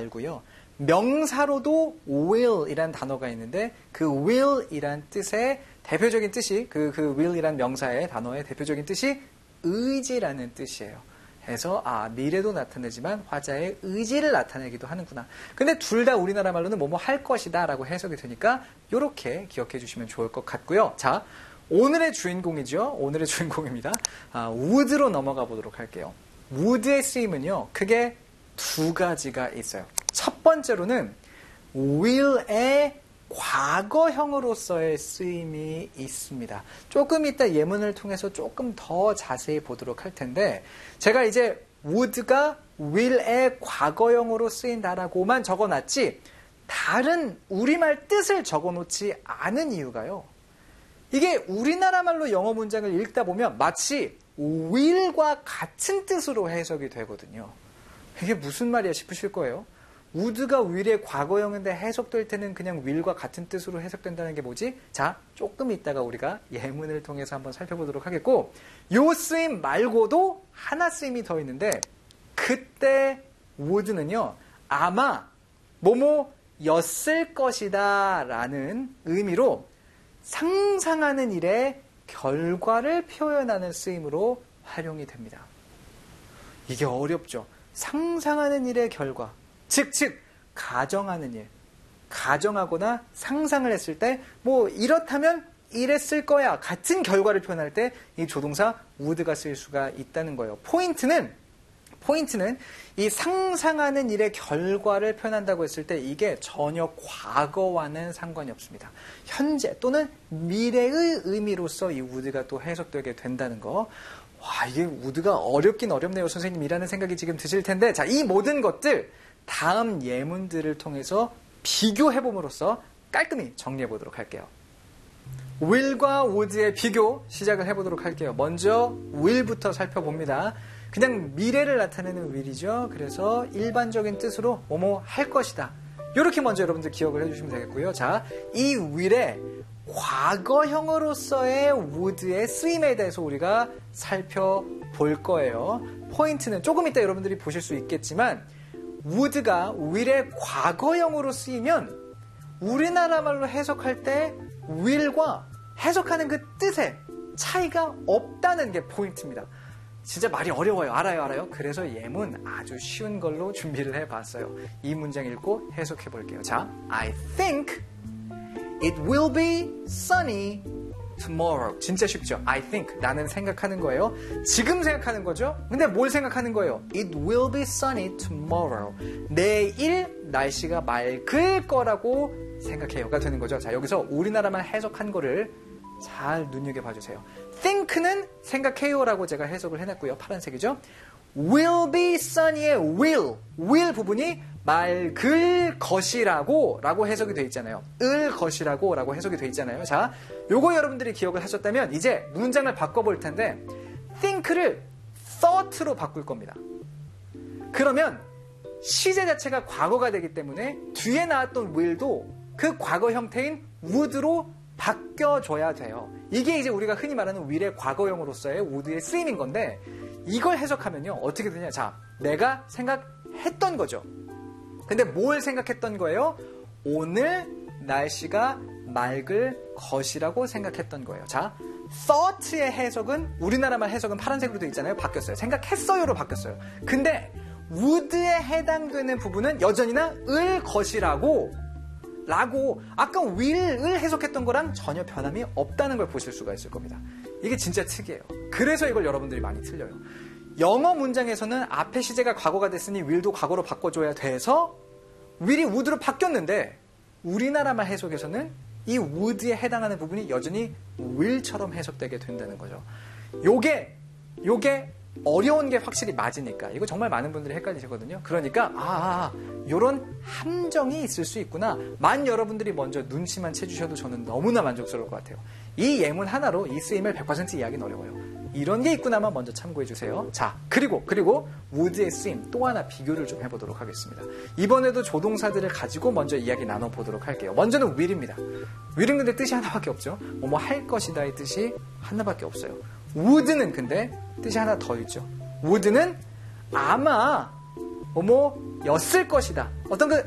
말고요. 명사로도 will이란 단어가 있는데 그 will이란 뜻의 대표적인 뜻이 그 will이란 명사의 단어의 대표적인 뜻이 의지라는 뜻이에요. 그래서 미래도 나타내지만 화자의 의지를 나타내기도 하는구나. 근데 둘 다 우리나라 말로는 뭐뭐 할 것이다 라고 해석이 되니까 이렇게 기억해 주시면 좋을 것 같고요. 자, 오늘의 주인공이죠. 오늘의 주인공입니다. would로 넘어가 보도록 할게요. would의 쓰임은요. 크게 두 가지가 있어요. 첫 번째로는 will의 과거형으로서의 쓰임이 있습니다. 조금 이따 예문을 통해서 조금 더 자세히 보도록 할 텐데 제가 이제 would가 will의 과거형으로 쓰인다라고만 적어놨지 다른 우리말 뜻을 적어놓지 않은 이유가요. 이게 우리나라 말로 영어 문장을 읽다 보면 마치 will과 같은 뜻으로 해석이 되거든요. 이게 무슨 말이야 싶으실 거예요. would가 will의 과거형인데 해석될 때는 그냥 will과 같은 뜻으로 해석된다는 게 뭐지? 자, 조금 이따가 우리가 예문을 통해서 한번 살펴보도록 하겠고 요 쓰임 말고도 하나 쓰임이 더 있는데 그때 would는요. 아마 뭐뭐였을 것이다 라는 의미로 상상하는 일의 결과를 표현하는 쓰임으로 활용이 됩니다. 이게 어렵죠. 상상하는 일의 결과. 즉, 가정하는 일. 가정하거나 상상을 했을 때, 이렇다면 이랬을 거야. 같은 결과를 표현할 때 이 조동사 would가 쓸 수가 있다는 거예요. 포인트는 이 상상하는 일의 결과를 표현한다고 했을 때 이게 전혀 과거와는 상관이 없습니다. 현재 또는 미래의 의미로서 이 would가 또 해석되게 된다는 거. 와, 이게 would가 어렵긴 어렵네요. 선생님이라는 생각이 지금 드실 텐데, 자, 이 모든 것들 다음 예문들을 통해서 비교해봄으로써 깔끔히 정리해보도록 할게요. will과 would의 비교 시작을 해보도록 할게요. 먼저 will부터 살펴봅니다. 그냥 미래를 나타내는 will이죠. 그래서 일반적인 뜻으로 뭐뭐 할 것이다. 이렇게 먼저 여러분들 기억을 해주시면 되겠고요. 자, 이 will의 과거형으로서의 would의 쓰임에 대해서 우리가 살펴볼 거예요. 포인트는 조금 이따 여러분들이 보실 수 있겠지만 would가 will의 과거형으로 쓰이면 우리나라 말로 해석할 때 will과 해석하는 그 뜻에 차이가 없다는 게 포인트입니다. 진짜 말이 어려워요. 알아요. 그래서 예문 아주 쉬운 걸로 준비를 해봤어요. 이 문장 읽고 해석해 볼게요. 자, I think it will be sunny tomorrow. 진짜 쉽죠? I think. 나는 생각하는 거예요. 지금 생각하는 거죠? 근데 뭘 생각하는 거예요? It will be sunny tomorrow. 내일 날씨가 맑을 거라고 생각해요가 되는 거죠. 자, 여기서 우리나라만 해석한 거를 잘 눈여겨봐 주세요. think는 생각해요라고 제가 해석을 해놨고요. 파란색이죠. will be sunny의 will 부분이 맑을 것이라고 라고 해석이 돼 있잖아요. 을 것이라고 라고 해석이 돼 있잖아요. 자, 요거 여러분들이 기억을 하셨다면 이제 문장을 바꿔볼 텐데 think를 thought로 바꿀 겁니다. 그러면 시제 자체가 과거가 되기 때문에 뒤에 나왔던 will도 그 과거 형태인 would로 바뀌어줘야 돼요. 이게 이제 우리가 흔히 말하는 will의 과거형으로서의 would의 쓰임인 건데 이걸 해석하면요. 어떻게 되냐. 자, 내가 생각했던 거죠. 근데 뭘 생각했던 거예요? 오늘 날씨가 맑을 것이라고 생각했던 거예요. 자, thought의 해석은 우리나라말 해석은 파란색으로 되어 있잖아요. 바뀌었어요. 생각했어요로 바뀌었어요. 근데 would에 해당되는 부분은 여전히나 을 것이라고 아까 will을 해석했던 거랑 전혀 변함이 없다는 걸 보실 수가 있을 겁니다. 이게 진짜 특이해요. 그래서 이걸 여러분들이 많이 틀려요. 영어 문장에서는 앞에 시제가 과거가 됐으니 will도 과거로 바꿔줘야 돼서 will이 would로 바뀌었는데 우리나라말 해석에서는 이 would에 해당하는 부분이 여전히 will처럼 해석되게 된다는 거죠. 요게 어려운 게 확실히 맞으니까 이거 정말 많은 분들이 헷갈리시거든요. 그러니까 요런 함정이 있을 수 있구나. 여러분들이 먼저 눈치만 채주셔도 저는 너무나 만족스러울 것 같아요. 이 예문 하나로 이 쓰임을 100% 이해하기는 어려워요. 이런 게 있구나만 먼저 참고해 주세요. 자, 그리고 would의 쓰임 또 하나 비교를 좀 해보도록 하겠습니다. 이번에도 조동사들을 가지고 먼저 이야기 나눠보도록 할게요. 먼저는 will입니다. will은 근데 뜻이 하나밖에 없죠. 뭐뭐 할 것이다의 뜻이 하나밖에 없어요. would는 근데 뜻이 하나 더 있죠. would는 아마 뭐뭐였을 것이다. 어떤 그